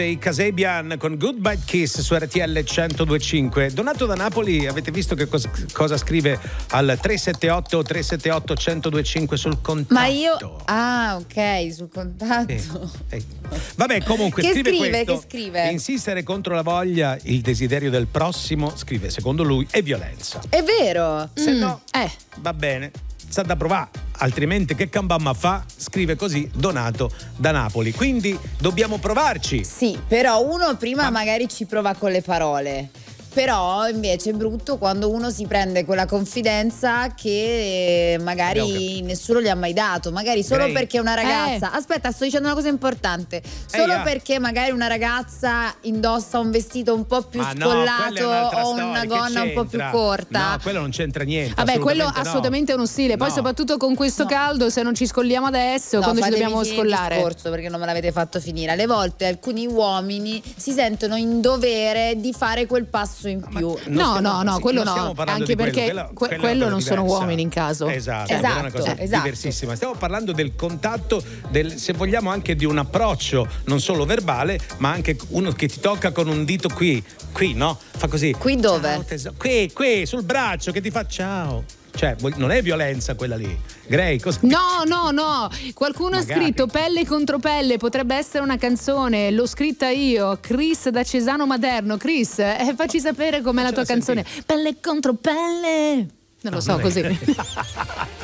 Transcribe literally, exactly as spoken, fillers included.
I Kasabian con Goodbye Kiss su R T L centodue e cinque. Donato da Napoli, avete visto che cosa, cosa scrive al tre sette otto tre sette otto uno zero due cinque sul contatto? Ma io ah ok, sul contatto. Eh, eh. Vabbè, comunque che scrive, scrive questo. Che scrive? Insistere contro la voglia, il desiderio del prossimo, scrive, secondo lui è violenza. È vero. Se mm. no, eh. va bene, sa da provare, altrimenti che cambamma fa? Scrive così Donato da Napoli. Quindi dobbiamo provarci. Sì, però uno prima Ma... magari ci prova con le parole. Però invece è brutto quando uno si prende quella confidenza che magari eh, nessuno gli ha mai dato, magari solo Grey. perché una ragazza eh. aspetta, sto dicendo una cosa importante, solo Ehi, ah. perché magari una ragazza indossa un vestito un po' più Ma no, scollato quella è un'altra o una storia, che gonna un po' più c'entra? corta. No, quello non c'entra niente. Vabbè, quello assolutamente no. assolutamente è uno stile. Poi No. soprattutto con questo No. caldo, se non ci scolliamo adesso, No, quando ci fatemi dobbiamo finire il scollare? discorso, perché non me l'avete fatto finire. Alle volte alcuni uomini si sentono in dovere di fare quel passo in Ma- più. non No, stiamo- no, no, sì, quello non stiamo no, parlando anche di quello, perché quella- que- quella è quello una non cosa sono diversa. uomini in caso. Esatto, Esatto, è una cosa esatto. diversissima. Stiamo parlando del contatto, del, se vogliamo anche di un approccio non solo verbale, ma anche uno che ti tocca con un dito qui, qui, no? Fa così. Qui dove? Ciao, teso- qui, qui, sul braccio, che ti fa ciao. Cioè, non è violenza quella lì. Grey, cosa... No, no, no. Qualcuno Magari. ha scritto pelle contro pelle, potrebbe essere una canzone, l'ho scritta io, Chris da Cesano Maderno. Chris, eh, facci sapere com'è la tua Faccela canzone. Pelle contro pelle. Non lo so, non è- così.